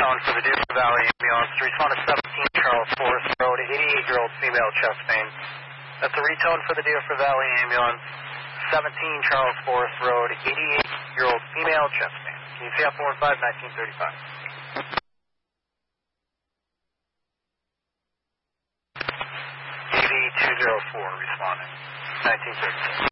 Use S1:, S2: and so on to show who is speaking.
S1: retone for the Deer Valley ambulance. Respond to 17 Charles Forest Road, 88-year-old female chest pain. That's a retone for the Deer Valley ambulance. 17 Charles Forest Road, 88-year-old female chest pain. Can you see up 415, 1935? AV 204 responding, 1936.